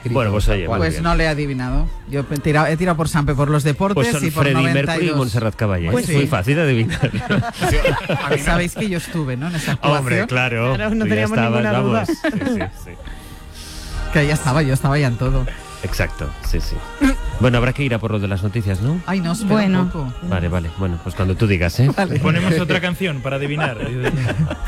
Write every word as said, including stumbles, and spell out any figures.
escrito. Bueno, pues oye, Pues no le he adivinado. Yo he tirado, he tirado por Sampe por los deportes pues son y por Freddie noventa y Mercury y dos. Montserrat Caballé. Pues es sí. muy fácil de adivinar. Sí, a mí no. Sabéis que yo estuve, ¿no? En esa actuación. Hombre, claro. Claro, no Tú ya teníamos estabas, ninguna vamos. duda. Sí, sí, sí. Que ya estaba, yo estaba ya en todo. Exacto, sí, sí. Bueno, habrá que ir a por lo de las noticias, ¿no? Ay, no, espera Bueno. un poco. Vale, vale. Bueno, pues cuando tú digas, ¿eh? Ponemos otra canción para adivinar.